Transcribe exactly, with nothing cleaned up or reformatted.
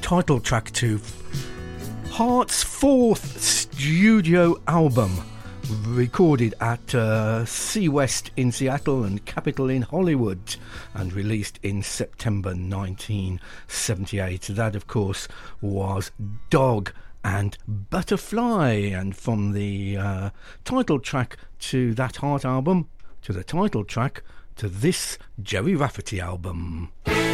title track to Heart's fourth studio album, recorded at uh, C West in Seattle and Capitol in Hollywood, and released in September nineteen seventy-eight. That, of course, was Dog and Butterfly. And from the uh, title track to that Heart album, to the title track to this Gerry Rafferty album.